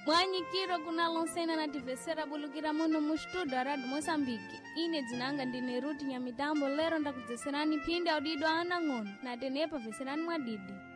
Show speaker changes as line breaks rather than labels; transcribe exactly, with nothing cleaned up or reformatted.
Mwanyikiro kuna lonsena na tivesera bulukira muno mu studio Radio Mozambique. Ine dzinanga ndine Ruti Nyamitambo lero ndakudziserani pindi audido ana ng'ono na tenepa veserani mwadidi.